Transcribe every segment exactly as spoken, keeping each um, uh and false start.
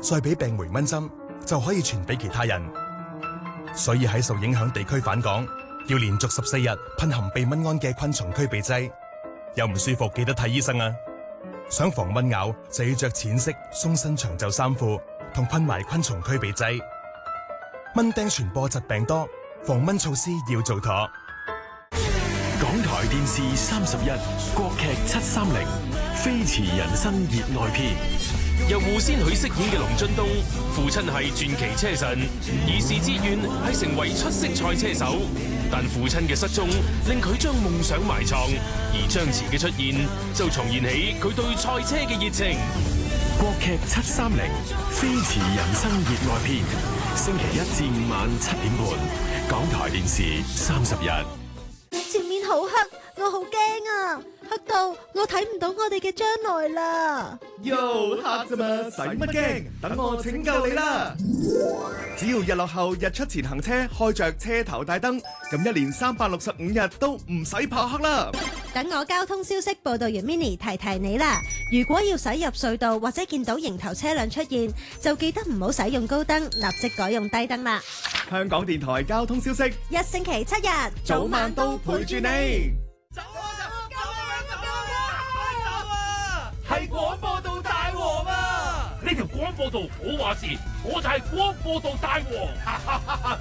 再俾病媒蚊針，就可以傳俾其他人。所以喺受影響地區返港，要連續十四日噴含避蚊胺嘅昆蟲驅鼻劑。有唔舒服記得睇醫生啊！想防蚊咬就要着淺色鬆身長袖衫褲，同噴埋昆蟲驅鼻劑。蚊叮傳播疾病多，防蚊措施要做妥。 港台電視三十一，國劇七三零，飛馳人生熱愛篇。 由胡先煦飾演嘅龍津東，父親係傳奇車神，兒時志願係成為出色賽車手，但父親嘅失蹤令佢將夢想埋藏，而張弛嘅出現就重燃起佢對賽車嘅熱情。 國劇七三零，飛馳人生熱愛篇，星期一至五晚七點半，港台電視三十一。 前面好黑，我好驚啊！黑到我睇唔到我哋嘅將來啦！ 喲，黑啫嘛，使乜驚？等我拯救你啦！只要日落後日出前行車，開着車頭大燈，咁一年三百六十五日都唔使怕黑啦！ 等我交通消息報道員 Mini 提提你啦，如果要駛入隧道或者見到迎頭車輛出現，就記得唔好使用高燈，立即改用低燈啦。 香港電台交通消息， 一星期七日， 早晚都陪住你。 走啊走！走啊走啊走啊！係廣播道大王啊！ 呢條廣播道我話事，我就係廣播道大王。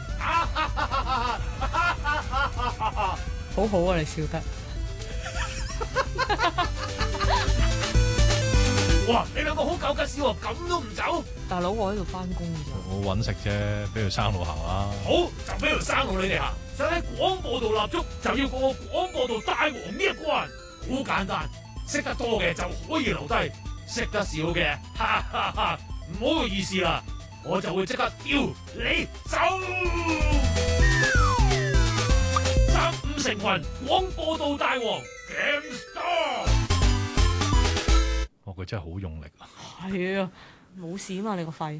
好好啊，你笑得。 哇！你兩個好夠吉笑喎，咁都唔走？ 大佬，我喺度翻工㗎咋。 我搵食啫，俾條生路行啦。 好，就俾條生路你哋行。想喺廣播道立足，就要過廣播道大王呢一關。好簡單，識得多嘅就可以留低，識得少嘅，哈哈哈，唔好個意思啦，我就會即刻丟你走。三五成群，廣播道大王 Game Star。 哦，佢真係好用力啊！ 係啊，冇事啊嘛，你個肺。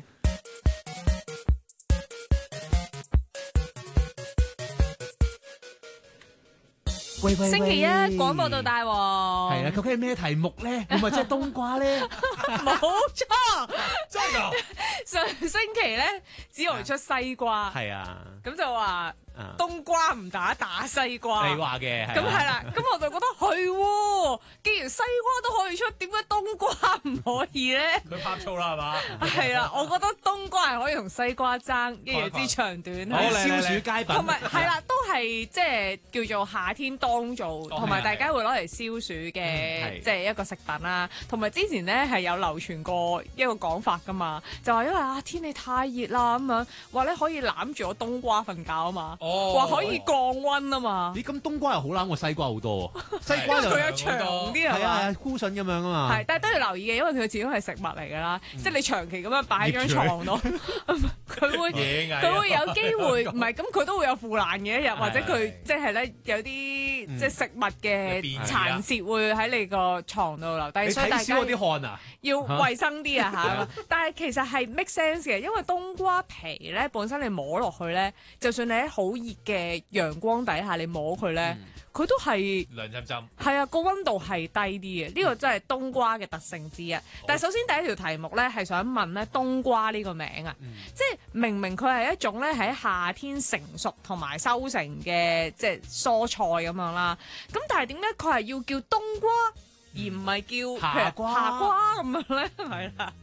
喂喂喂， 星期一廣播道大王係啦，究竟係咩題目咧？會唔會即係冬瓜咧？ 冇錯， 真㗎！ 上星期咧，子豪出西瓜， 係啊， 咁就話冬瓜唔打打西瓜， 你話嘅， 咁係啦，咁我就覺得係，既然西瓜都可以出，點解冬瓜唔可以咧？ 佢拍醋啦係嘛？ 係啦，我覺得冬瓜係可以同西瓜爭一樣之長短， 好消暑佳品， 同埋係啦，都係即係叫做夏天當造，同埋大家會攞嚟消暑嘅，即係一個食品啦。同埋之前咧係有流傳過一個講法噶嘛，就話因為啊天氣太熱啦咁樣，話咧可以攬住個冬瓜瞓覺啊嘛。話可以降溫啊嘛！ 咦，咁冬瓜又好攬過西瓜好多喎，西瓜因為佢有長啲啊， 係啊係菇筍咁樣啊嘛。 係，但係都要留意嘅，因為佢始終係食物嚟㗎啦，即係你長期咁樣擺喺張床度，佢會佢會有機會唔係咁，佢都會有腐爛嘅一日，或者佢即係咧有啲即係食物嘅殘屑會喺你個床度留低，所以大家啲汗啊， 要衞生啲啊嚇！但係其實係 make sense 嘅，因為冬瓜皮咧本身你摸落去咧，就算你喺好熱嘅陽光底下，你摸佢咧，佢、嗯、都係涼浸浸。 係啊，個溫度係低啲嘅，呢、這個真係冬瓜嘅特性之一。但係首先第一條題目咧係想問咧冬瓜呢個名啊，嗯、即係明明佢係一種咧喺夏天成熟同埋收成嘅即係蔬菜咁樣啦，咁但係點解佢係要叫冬瓜、嗯、而唔係叫夏瓜夏瓜咁樣咧？係啦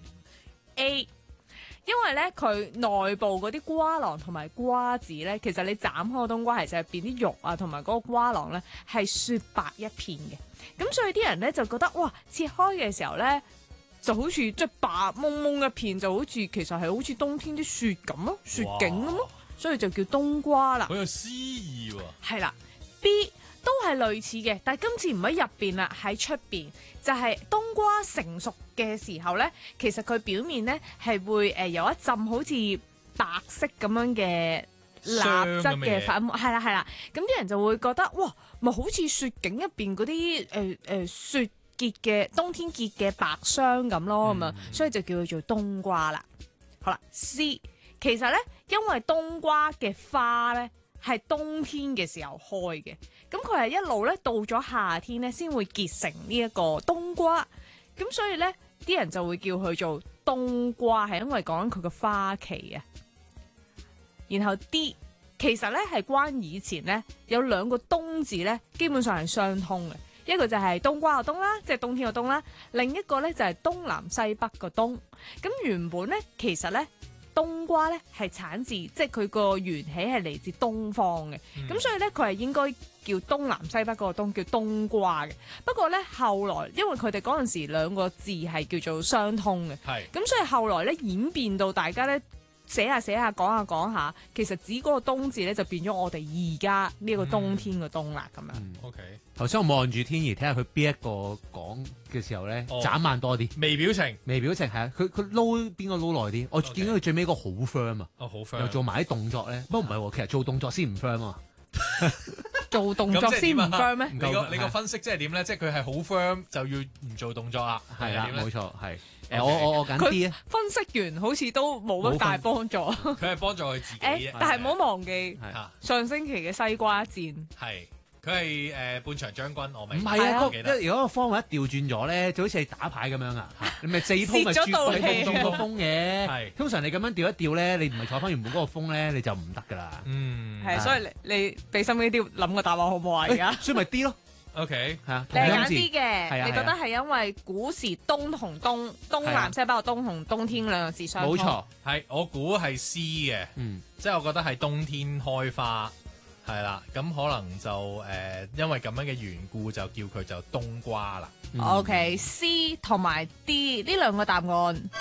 ，A。因為咧，佢內部嗰啲瓜囊同埋瓜子咧，其實你斬開個冬瓜，其實入邊啲肉啊，同埋嗰個瓜囊咧係雪白一片嘅。咁所以啲人咧就覺得，哇！切開嘅時候咧，就好似即係白蒙蒙一片，就好似其實係好似冬天啲雪咁咯，雪景咁咯，所以就叫冬瓜啦。 好有詩意喎。 係啦 ，B 都係類似嘅，但係今次唔喺入邊啦，喺出邊。就係冬瓜成熟嘅時候咧，其實佢表面咧係會誒有一浸好似白色咁樣嘅蠟質嘅粉末，係啦係啦，咁啲人就會覺得哇，咪好似雪景入邊嗰啲誒誒雪結嘅冬天結嘅白霜咁咯，咁啊、嗯，所以就叫佢做冬瓜啦。好啦 ，C 其實咧，因為冬瓜嘅花咧係冬天嘅時候開嘅。咁佢係一路咧到咗夏天咧先會結成呢一個冬瓜，咁所以咧啲人就會叫佢做冬瓜，係因為講緊佢個花期啊。然後 D 其實咧係關以前咧有兩個冬字咧，基本上係相通嘅。一個就係冬瓜個冬啦，即係冬天個冬啦；另一個咧就係東南西北個冬。咁原本咧其實咧冬瓜咧係產自即係佢個源起係嚟自東方嘅，咁、嗯、所以咧佢係應該叫東南西北嗰個冬叫冬瓜嘅。不過咧後來因為佢哋嗰陣時兩個字係叫做相通嘅，係咁所以後來咧演變到大家咧寫下寫下講下講下，其實指嗰個冬字咧就變咗我哋而家呢個冬天嘅冬啦咁樣。 嗯、 OK。 頭先我望住天兒睇下佢邊一個講嘅時候咧，眨眼多啲， 微表情， 微表情係啊，佢佢撈邊個撈耐啲？我見到佢最尾嗰個好 firm 啊， 哦好 firm， 又做埋啲動作咧。不過唔係喎，其實做動作先唔 firm 啊。 做動作先唔 firm 咩？ 你個你個分析即係點咧？即係佢係好 firm 就要唔做動作啦。 係啦，冇錯，係。誒，我我我揀啲啊。 分析完好似都冇乜大幫助。 佢係幫助佢自己啫。 但係唔好忘記上星期嘅西瓜戰。係。 佢係誒半場將軍，我明。 唔係啊，一如果個方位一調轉咗咧，就好似係打牌咁樣啊！你咪四鋪咪轉到你中個風嘅。係。通常你咁樣調一調咧，你唔係坐翻原本嗰個風咧，你就唔得噶啦。 嗯。係，所以你你俾心機啲諗個答案好唔好啊？而家。 所以咪 D 咯。 O K。 係啊。 你係揀 D 嘅，你覺得係因為古時冬同冬，東南西北個冬同冬天兩個字相通。 冇錯。 係，我估係 C 嘅。嗯。即係我覺得係冬天開花。係啦，咁可能就誒、呃，因為咁樣嘅緣故，就叫佢就冬瓜啦。 O K，C 同埋 D 呢兩個答案。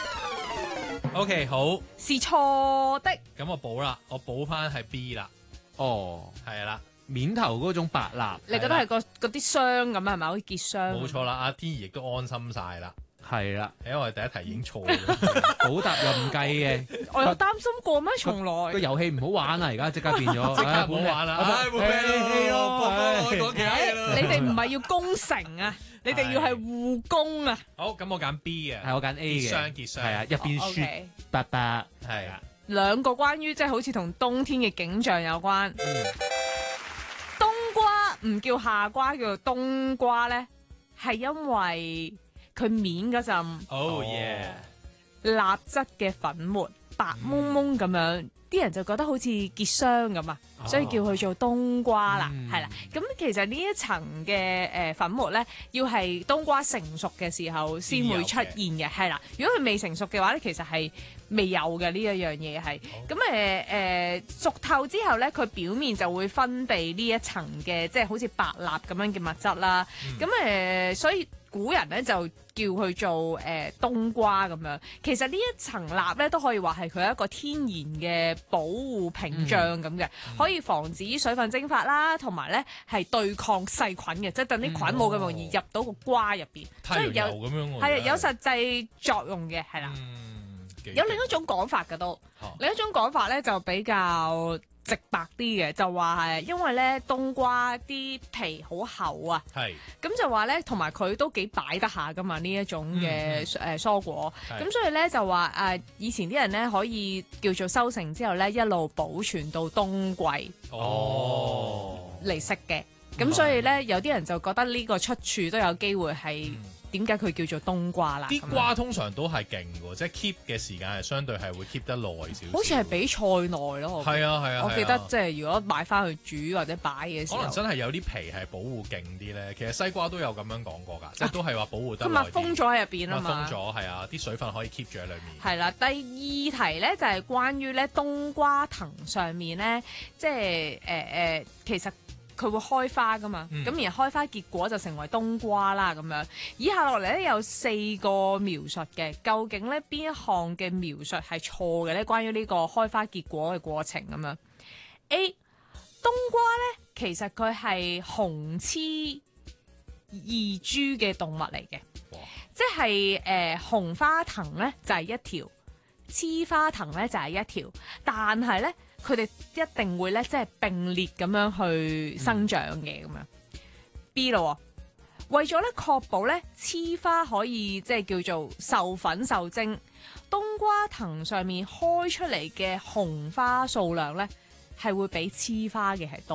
O K，好， 是錯的。 咁我補啦，我補翻係 B 啦。 哦， 係啦， 面頭嗰種白蠟， 你覺得係個嗰啲霜咁係咪？好似結霜。 冇錯啦，阿天兒亦都安心晒啦。 係啦， 係因為第一題已經錯咗， 補答又唔計嘅。 我有擔心過咩？從來個遊戲唔好玩啦，而家即刻變咗， 即刻唔好玩啦！唉，冇咩咯，講其他嘢咯。 你哋唔係要攻城啊，你哋要係護攻啊。 好，咁我揀 B 嘅， 係我揀 A 嘅。 結霜結霜， 係啊，入邊雪白白， 係啊。 兩個關於即係好似同冬天嘅景象有關。冬瓜唔叫夏瓜，叫做冬瓜咧，係因為佢面嗰陣 ，oh yeah， 蠟質嘅粉末白蒙蒙咁樣，啲、嗯、人就覺得好似結霜咁啊，哦、所以叫佢做冬瓜啦，係啦、嗯。咁其實呢一層嘅誒粉末咧，要係冬瓜成熟嘅時候先會出現嘅，係啦。如果佢未成熟嘅話咧，其實係未有嘅呢一樣嘢係。咁誒誒熟透之後咧，佢表面就會分泌呢一層嘅即係好似白蠟咁樣嘅物質啦。咁誒、嗯呃，所以古人咧就叫佢做誒、呃、冬瓜咁樣，其實呢一層蠟咧都可以話係佢一個天然嘅保護屏障咁嘅，嗯、可以防止水分蒸發啦，同埋咧係對抗細菌嘅，即係等啲菌冇咁容易入到個瓜入邊， 嗯、所以有咁樣係啊，有實際作用嘅，係啦。嗯、有另一種講法嘅都，哦、另一種講法咧就比較直白啲嘅，就話係因為咧冬瓜啲皮好厚啊，係咁就話咧，同埋佢都幾擺得下噶嘛呢一種嘅誒蔬果，咁、嗯、所以咧就話誒、呃、以前啲人咧可以叫做收成之後咧一路保存到冬季哦嚟食嘅，咁、哦、所以咧有啲人就覺得呢個出處都有機會係。嗯點解佢叫做冬瓜啦？ 啲瓜通常都係勁嘅，即係 keep 嘅時間係相對係會 keep 得耐少少。 好似係比菜耐咯。係啊係啊，我記得即係如果買翻去煮或者擺嘅時候， 可能真係有啲皮係保護勁啲咧。其實西瓜都有咁樣講過㗎，即係都係話保護得耐啲。佢密封咗喺入邊啊嘛。密封咗係啊，啲水分可以 keep 住喺裡面。 係啦，第二題咧就係關於咧冬瓜藤上面咧，即係誒誒，其實。佢會開花噶嘛，咁、嗯、而開花結果就成為冬瓜啦咁樣。以下落嚟咧有四個描述嘅，究竟咧邊一項嘅描述係錯嘅咧？關於呢個開花結果嘅過程咁樣。A 冬瓜咧，其實佢係雄雌異株嘅動物嚟嘅，哇即係誒、呃、雄花藤咧就係、是、一條，雌花藤咧就係、是、一條，但係咧。佢哋一定會咧，即係並列咁樣去生長嘅咁樣。B 咯，為咗咧確保咧雌花可以即係叫做授粉受精，冬瓜藤上面開出嚟嘅雄花數量咧係會比雌花嘅係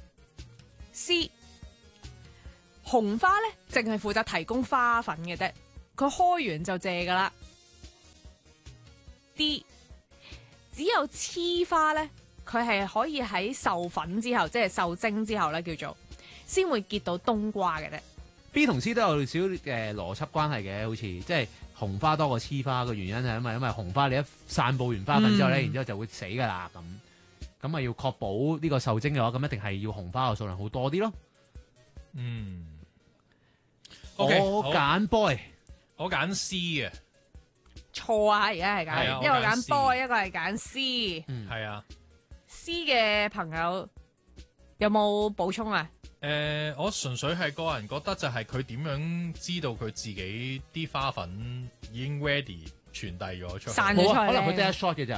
多嘅。C 雄花咧淨係負責提供花粉嘅啫， 佢開完就謝噶啦。D 只有黐花咧，佢係可以喺授粉之後，即係受精之後咧，叫做先會結到冬瓜嘅啫。 B 同 C 都有少誒邏輯關係嘅，好似即係紅花多過黐花嘅原因係因為因為紅花你一散佈完花粉之後咧，嗯、然之後就會死噶啦咁，咁啊要確保呢個受精嘅話，咁一定係要紅花嘅數量好多啲咯。 嗯， 我揀 boy， 我揀 C 嘅。 錯啊！而家係揀，一個揀 boy，一個係揀 C。 嗯，係啊。 C 嘅朋友有冇補充啊？ 誒、呃，我純粹係個人覺得就係佢點樣知道佢自己啲花粉已經 ready 傳遞咗出去， 散咗出去， 可能佢得一 shot 嘅咋。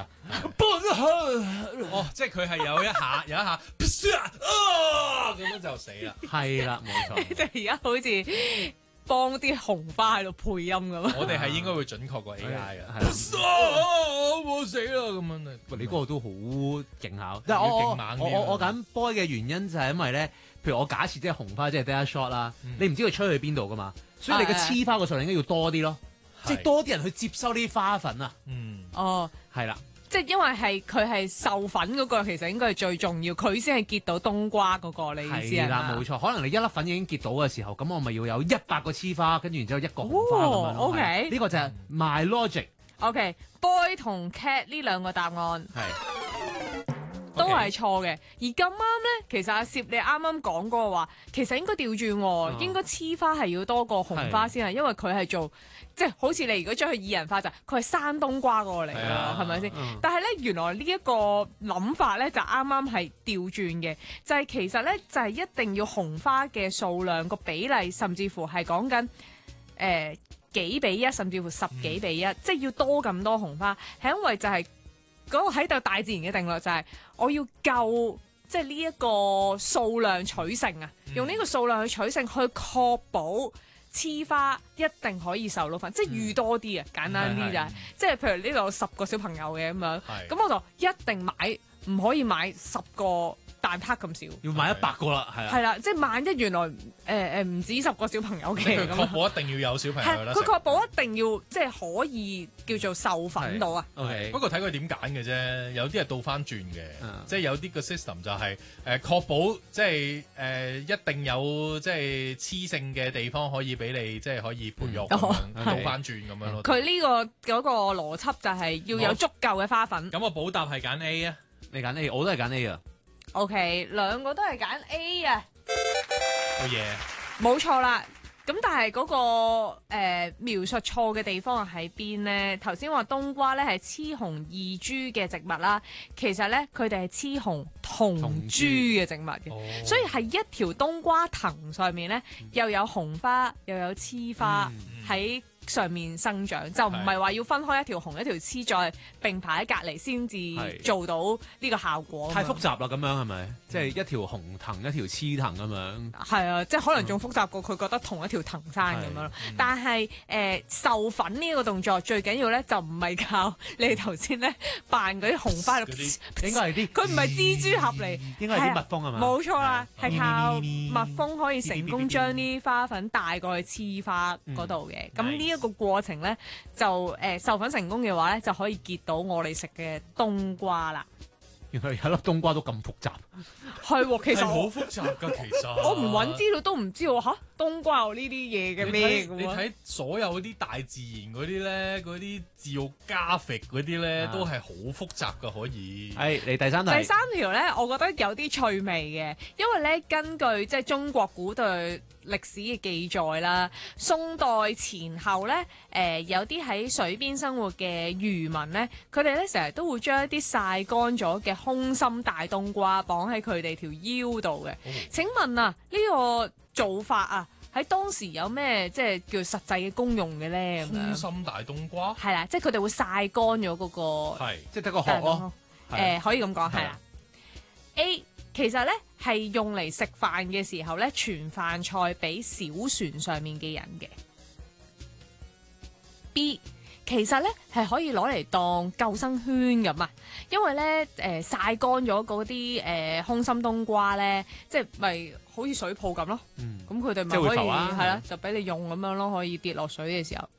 哦，即係佢係有一下，有一下，咁樣就死啦。 係啦，冇錯。 即係而家好似幫啲紅花喺度配音咁。 我哋係應該會準確過 A I 嘅。 係我死啦咁樣。 喂，你嗰個都好勁考。但係我我我我揀 boy 嘅原因就係因為咧，譬如我假設即係紅花即係得一 shot 啦，你唔知佢吹去邊度噶嘛，所以你嘅黐花個數量應該要多啲咯，即係多啲人去接收呢啲花粉啊。 嗯， 哦， 係啦。 即係因為係佢係授粉嗰個，其實應該係最重要，佢先係結到冬瓜嗰個，你意思係嘛？ 係啦，冇錯。可能你一粒粉已經結到嘅時候，咁我咪要有一百個黐花，跟住然之後一個紅花咁樣咯。 O K， 呢個就係 my logic。 O K，boy 同 cat 呢兩個答案係都係錯嘅。而咁啱咧，其實阿攝你啱啱講嗰個話，其實應該調轉喎，應該黐花係要多過紅花先啊，因為佢係做。即係好似你如果將佢擬人化就佢係山冬瓜嗰個嚟㗎，係咪先？嗯、但係咧原來呢一個諗法咧就啱啱係調轉嘅，就係、是、其實咧就係、是、一定要紅花嘅數量個比例，甚至乎係講緊誒幾比一，甚至乎十幾比一，嗯、即係要多咁多紅花，係因為就係嗰個喺度大自然嘅定律就係我要夠即係呢一個數量取勝啊，嗯、用呢個數量去取勝去確保。黐花一定可以受到粉，即係預多啲啊！嗯、簡單啲就係，即係譬如呢度有十個小朋友嘅咁樣，咁我就一定買，唔可以買十個大 part 咁少， 要買一百個啦，係啊， 係啦，即係萬一原來誒誒唔止十個小朋友嘅，咁確保一定要有小朋友啦， 佢確保一定要即係可以叫做授粉到啊。 Okay. 不過睇佢點揀嘅啫，有啲係倒翻轉嘅，嗯、即係有啲個 system 就係誒確保即係誒、呃、一定有即係雌性嘅地方可以俾你即係可以培育咁樣、嗯、倒翻轉咁樣咯。 佢呢、這個嗰、那個邏輯就係要有足夠嘅花粉。 咁我補答係揀 A 啊， 你揀 A， 我都係揀 A 啊。 O K， 兩個都係揀 A 啊， 好嘢， 冇錯啦。咁但係嗰、那個、呃、描述錯嘅地方喺邊呢？頭先話冬瓜咧係雌雄異株嘅植物啦，其實咧佢哋係雌雄同株嘅植物嘅，哦、所以係一條冬瓜藤上面咧又有紅花又有雌花喺、嗯嗯、上面生長，就唔係話要分開一條紅一條雌再並排喺隔離先至做到呢個效果。 太複雜啦，咁樣係咪？即係一條紅藤一條雌藤咁樣。係啊，即係可能仲複雜過佢覺得同一條藤生咁樣咯。嗯、但係誒、呃、授粉呢一個動作最緊要咧就唔係靠你哋頭先咧扮嗰啲紅花， 應該係啲佢唔係蜘蛛俠嚟， 應該係啲蜜蜂係嘛？ 冇錯啦，係靠蜜蜂可以成功將啲花粉帶過去雌花嗰度嘅。咁呢一個過程咧就誒授粉成功嘅話咧就可以結到我哋食嘅冬瓜啦。 原來有粒冬瓜都咁複雜， 係喎，其實好複雜㗎，其實我唔揾資料都唔知喎嚇，冬瓜有呢啲嘢嘅咩？ 你睇所有啲大自然嗰啲咧，嗰啲自加肥嗰啲咧，啊、都係好複雜㗎，可以。 係嚟第三題。 第三條咧，我覺得有啲趣味嘅，因為咧根據即係中國古代歷史嘅記載啦，宋代前後咧，誒、呃、有啲喺水邊生活嘅漁民咧，佢哋咧成日都會將一啲曬乾咗嘅空心大冬瓜綁喺佢哋條腰度嘅。哦、請問啊，呢、呢個做法啊，喺當時有咩即係叫實際嘅功用嘅咧？ 空心大冬瓜係啦，即係佢哋會曬乾咗嗰個， 係即係得個殼咯。 誒、呃、可以咁講係啦。A 其實咧係用嚟食飯嘅時候咧，傳飯菜俾小船上面嘅人嘅。B 其實咧係可以攞嚟當救生圈咁啊，因為咧誒曬乾咗嗰啲誒空心冬瓜咧，即係咪好似水泡咁咯？咁佢哋咪可以係啦，就俾你用咁樣咯，可以跌落水嘅時候。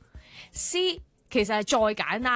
C 其實係再簡單。